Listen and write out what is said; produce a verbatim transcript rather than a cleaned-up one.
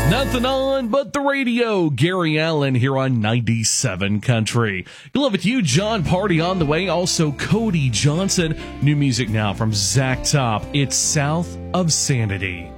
Nothing on but the radio. Gary Allen here on ninety-seven Country. Good love it to you, John Party on the way. Also, Cody Johnson. New music now from Zach Top. It's South of Sanity.